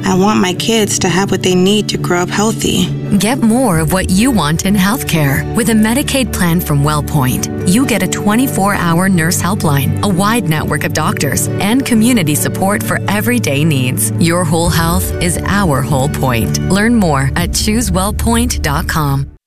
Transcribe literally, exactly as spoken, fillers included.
I want my kids to have what they need to grow up healthy. Get more of what you want in healthcare. With a Medicaid plan from WellPoint, you get a twenty-four hour nurse helpline, a wide network of doctors, and community support for everyday needs. Your whole health is our whole point. Learn more at choose wellpoint dot com.